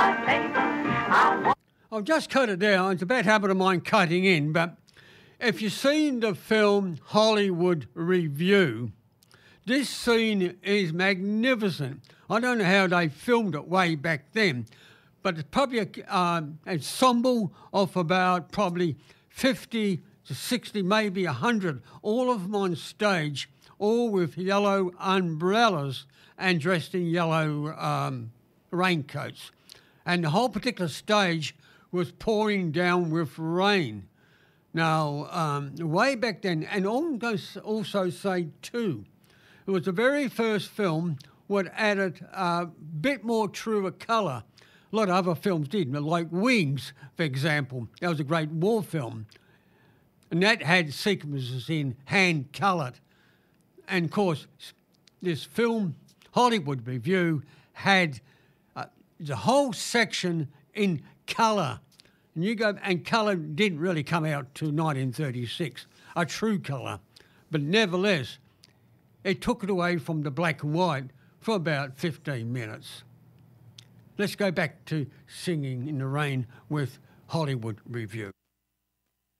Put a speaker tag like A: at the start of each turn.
A: I've just cut it down. It's a bad habit of mine cutting in, but if you've seen the film Hollywood Review, this scene is magnificent. I don't know how they filmed it way back then, but it's probably an ensemble of about probably 50 to 60, maybe 100, all of them on stage, all with yellow umbrellas and dressed in yellow raincoats. And the whole particular stage was pouring down with rain. Now, way back then, and also say too, it was the very first film what added a bit more truer colour. A lot of other films did, like Wings, for example. That was a great war film. And that had sequences in hand-coloured. And, of course, this film, Hollywood Review, had the whole section in colour. And colour didn't really come out till 1936, a true colour. But nevertheless, it took it away from the black and white for about 15 minutes. Let's go back to Singing in the Rain with Hollywood Review.